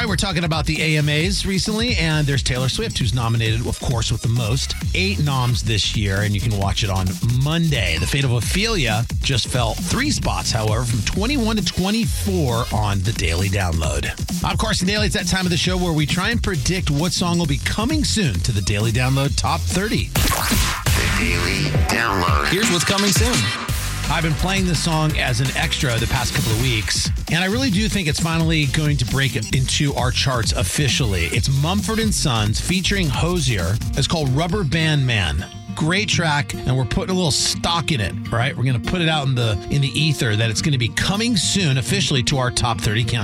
right, we're talking about the AMAs recently, and there's Taylor Swift, who's nominated, of course, with the most. 8 noms this year, and you can watch it on Monday. The Fate of Ophelia just fell 3 spots, however, from 21 to 24 on the Daily Download. I'm Carson Daly. It's that time of the show where we try and predict what song will be coming soon to the Daily Download Top 30. The Daily Download. Here's what's coming soon. I've been playing this song as an extra the past couple of weeks, and I really do think it's finally going to break into our charts officially. It's Mumford & Sons featuring Hozier. It's called Rubber Band Man. Great track, and we're putting a little stock in it, right? We're going to put it out in the ether that it's going to be coming soon officially to our Top 30 countdown.